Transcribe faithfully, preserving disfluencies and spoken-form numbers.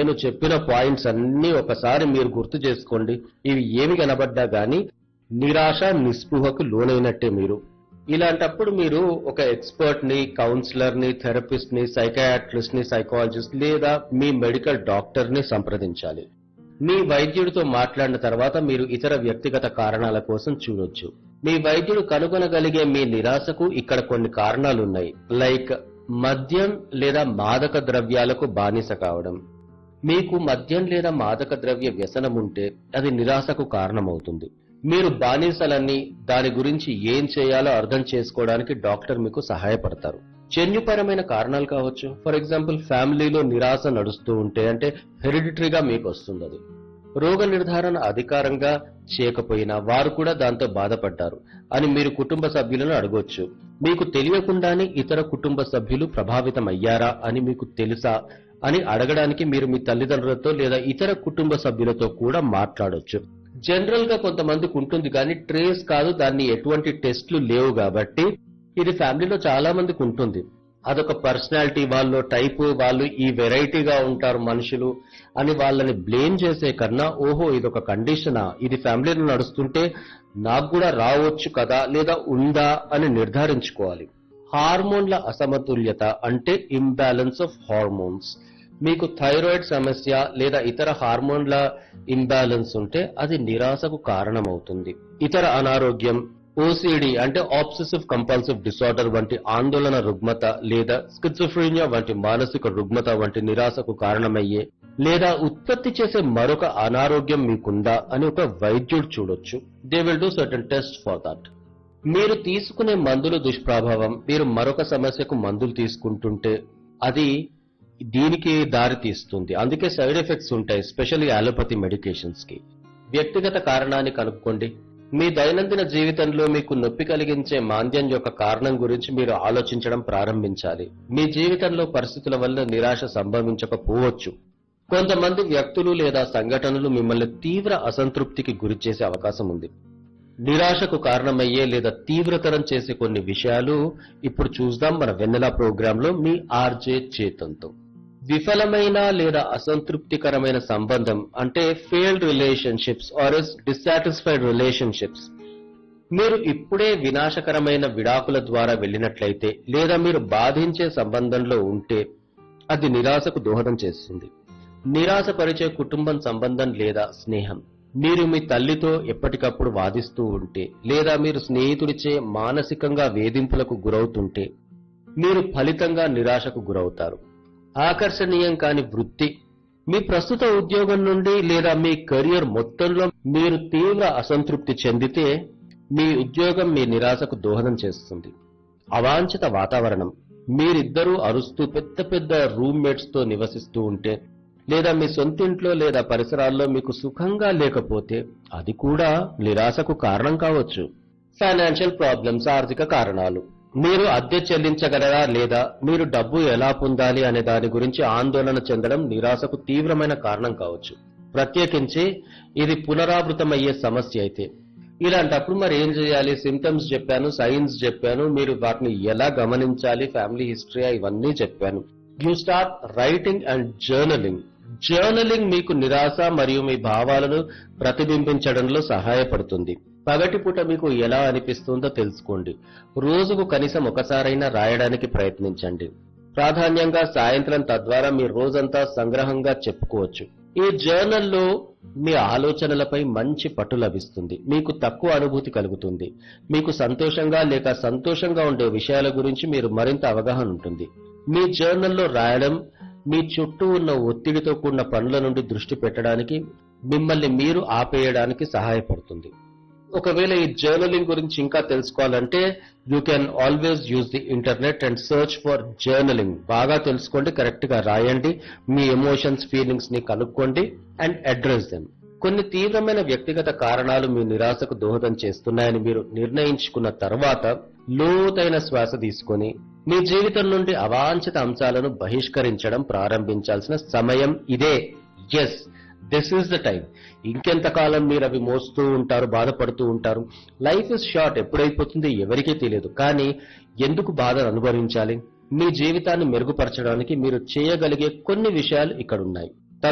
నేను చెప్పిన పాయింట్స్ అన్నీ ఒకసారి మీరు గుర్తు చేసుకోండి. ఇవి ఏమి కనబడ్డా గానీ నిరాశ నిస్పృహకు లోనైనట్టే మీరు. ఇలాంటప్పుడు మీరు ఒక ఎక్స్పర్ట్ ని, కౌన్సిలర్ ని, థెరపిస్ట్ ని, సైకాట్రిస్ట్ ని, సైకాలజిస్ట్ లేదా మీ మెడికల్ డాక్టర్ ని సంప్రదించాలి. మీ వైద్యుడితో మాట్లాడిన తర్వాత మీరు ఇతర వ్యక్తిగత కారణాల కోసం చూడొచ్చు. మీ వైద్యుడు కనుగొనగలిగే మీ నిరాశకు ఇక్కడ కొన్ని కారణాలున్నాయి. లైక్ మద్యం లేదా మాదక ద్రవ్యాలకు బానిస కావడం. మీకు మద్యం లేదా మాదక ద్రవ్య వ్యసనం ఉంటే అది నిరాశకు కారణమవుతుంది. మీరు బానిసలన్నీ దాని గురించి ఏం చేయాలో అర్థం చేసుకోవడానికి డాక్టర్ మీకు సహాయపడతారు. జన్యుపరమైన కారణాలు కావచ్చు. ఫర్ ఎగ్జాంపుల్ ఫ్యామిలీలో నిరాశ నడుస్తూ ఉంటే అంటే హెరిడిటరీగా మీకు వస్తుంది అది. రోగ నిర్ధారణ అధికారంగా చేయకపోయినా వారు కూడా దాంతో బాధపడ్డారు అని మీరు కుటుంబ సభ్యులను అడగొచ్చు. మీకు తెలియకుండానే ఇతర కుటుంబ సభ్యులు ప్రభావితం అయ్యారా అని మీకు తెలుసా అని అడగడానికి మీరు మీ తల్లిదండ్రులతో లేదా ఇతర కుటుంబ సభ్యులతో కూడా మాట్లాడొచ్చు. జనరల్ గా కొంతమందికి ఉంటుంది కానీ ట్రేస్ కాదు, దాన్ని ఎటువంటి టెస్ట్లు లేవు కాబట్టి ఇది ఫ్యామిలీలో చాలా మందికి ఉంటుంది. అదొక పర్సనాలిటీ, వాళ్ళు టైపు, వాళ్ళు ఈ వెరైటీగా ఉంటారు మనుషులు అని వాళ్ళని బ్లేమ్ చేసే కన్నా ఓహో ఇదొక కండిషనా, ఇది ఫ్యామిలీలో నడుస్తుంటే నాకు కూడా రావచ్చు కదా లేదా ఉందా అని నిర్ధారించుకోవాలి. హార్మోన్ల అసమతుల్యత అంటే ఇంబ్యాలెన్స్ ఆఫ్ హార్మోన్స్. మీకు థైరాయిడ్ సమస్య లేదా ఇతర హార్మోన్ల ఇంబ్యాలెన్స్ ఉంటే అది నిరాశకు కారణమవుతుంది. ఇతర అనారోగ్యం, ఓసిడి అంటే ఆబ్సెసివ్ కంపల్సివ్ డిసార్డర్ వంటి ఆందోళన రుగ్మత లేదా స్కిజోఫ్రెనియా వంటి మానసిక రుగ్మత వంటి నిరాశకు కారణమయ్యే లేదా ఉత్పత్తి చేసే మరొక అనారోగ్యం మీకుందా అని ఒక వైద్యుడు చూడొచ్చు. They will do certain test for that. మీరు తీసుకునే మందుల దుష్ప్రభావం, మీరు మరొక సమస్యకు మందులు తీసుకుంటుంటే అది దీనికి దారి తీస్తుంది. అందుకే సైడ్ ఎఫెక్ట్స్ ఉంటాయి, స్పెషల్లీ అలోపతి మెడికేషన్స్ కి. వ్యక్తిగత కారణాన్ని కనుక్కోండి. మీ దైనందిన జీవితంలో మీకు నొప్పి కలిగించే మాంద్యం యొక్క కారణం గురించి మీరు ఆలోచించడం ప్రారంభించాలి. మీ జీవితంలో పరిస్థితుల వల్ల నిరాశ సంభవించకపోవచ్చు. కొంతమంది వ్యక్తులు లేదా సంఘటనలు మిమ్మల్ని తీవ్ర అసంతృప్తికి గురి చేసే అవకాశం ఉంది. నిరాశకు కారణమయ్యే లేదా తీవ్రతరం చేసే కొన్ని విషయాలు ఇప్పుడు చూద్దాం మన వెన్నెల ప్రోగ్రామ్ లో మీ ఆర్జే చేతన్తో. విఫలమైన లేదా అసంతృప్తికరమైన సంబంధం అంటే failed relationships are dissatisfied relationships. మీరు ఇప్పుడే వినాశకరమైన విడాకుల ద్వారా వెళ్ళినట్లయితే లేదా మీరు బాధించే సంబంధంలో ఉంటే అది నిరాశకు దోహదం చేస్తుంది. నిరాశపరిచే కుటుంబం సంబంధం లేదా స్నేహం. మీరు మీ తల్లితో ఎప్పటికప్పుడు వాదిస్తూ ఉంటే లేదా మీరు స్నేహితుడిచే మానసికంగా వేధింపులకు గురవుతుంటే మీరు ఫలితంగా నిరాశకు గురవుతారు. ఆకర్షణీయం కాని వృత్తి. మీ ప్రస్తుత ఉద్యోగం నుండి లేదా మీ కెరియర్ మొత్తంలో మీరు తీవ్ర అసంతృప్తి చెందితే మీ ఉద్యోగం మీ నిరాశకు దోహదం చేస్తుంది. అవాంఛిత వాతావరణం. మీరిద్దరూ అరుస్తూ పెద్ద పెద్ద రూమ్మేట్స్ తో నివసిస్తూ ఉంటే లేదా మీ సొంతింట్లో లేదా పరిసరాల్లో మీకు సుఖంగా లేకపోతే అది కూడా నిరాశకు కారణం కావచ్చు. ఫైనాన్షియల్ ప్రాబ్లమ్స్, ఆర్థిక కారణాలు. మీరు అద్దె చెల్లించగలరా లేదా మీరు డబ్బు ఎలా పొందాలి అనే దాని గురించి ఆందోళన చెందడం నిరాశకు తీవ్రమైన కారణం కావచ్చు. ప్రత్యేకించి ఇది పునరావృతమయ్యే సమస్య అయితే. ఇలాంటప్పుడు మరి ఏం చేయాలి? సిమ్టమ్స్ చెప్పాను, సైన్స్ చెప్పాను, మీరు వాటిని ఎలా గమనించాలి, ఫ్యామిలీ హిస్టరీ ఇవన్నీ చెప్పాను. You start writing and journaling. Journaling మీకు నిరాశ మరియు మీ భావాలను ప్రతిబింబించడంలో సహాయపడుతుంది. పగటిపూట మీకు ఎలా అనిపిస్తుందో తెలుసుకోండి. రోజుకు కనీసం ఒకసారైనా రాయడానికి ప్రయత్నించండి. ప్రాధాన్యంగా సాయంత్రం, తద్వారా మీ రోజంతా సంగ్రహంగా చెప్పుకోవచ్చు. ఈ జర్నల్లో మీ ఆలోచనలపై మంచి పట్టు లభిస్తుంది. మీకు తక్కువ అనుభూతి కలుగుతుంది. మీకు సంతోషంగా లేక సంతోషంగా ఉండే విషయాల గురించి మీరు మరింత అవగాహన ఉంటుంది. మీ జర్నల్లో రాయడం మీ చుట్టూ ఉన్న ఒత్తిడితో కూడిన పనుల నుండి దృష్టి పెట్టడానికి, మిమ్మల్ని మీరు ఆపేయడానికి సహాయపడుతుంది. ఒకవేళ ఈ జర్నలింగ్ గురించి ఇంకా తెలుసుకోవాలంటే you can always use the internet and search for journaling. బాగా తెలుసుకోండి, కరెక్ట్ గా రాయండి, మీ ఎమోషన్స్, ఫీలింగ్స్ ని కనుక్కోండి అండ్ అడ్రస్ దెమ్. కొన్ని తీవ్రమైన వ్యక్తిగత కారణాలు మీ నిరాశకు దోహదం చేస్తున్నాయని మీరు నిర్ణయించుకున్న తర్వాత లోతైన శ్వాస తీసుకొని మీ జీవితం నుండి అవాంఛిత అంశాలను బహిష్కరించడం ప్రారంభించాల్సిన సమయం ఇదే. Yes, this is the time. ఇంకెంతకాలం మీరు అవి మోస్తూ ఉంటారు, బాధపడుతూ ఉంటారు? లైఫ్ ఇస్ షార్ట్, ఎప్పుడైపోతుంది ఎవరికీ తెలియదు. కానీ ఎందుకు బాధను అనుభవించాలి? మీ జీవితాన్ని మెరుగుపరచడానికి మీరు చేయగలిగే కొన్ని విషయాలు ఇక్కడ ఉన్నాయి.